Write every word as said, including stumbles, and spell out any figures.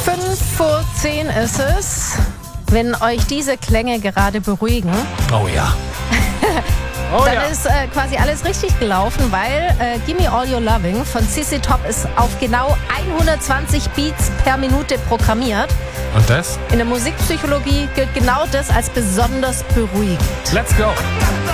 Fünf vor zehn ist es. Wenn euch diese Klänge gerade beruhigen, Oh ja. Oh dann ja. ist äh, quasi alles richtig gelaufen, weil äh, Gimme All Your Loving von C C Top ist auf genau hundertzwanzig Beats per Minute programmiert. Und das? In der Musikpsychologie gilt genau das als besonders beruhigend. Let's go.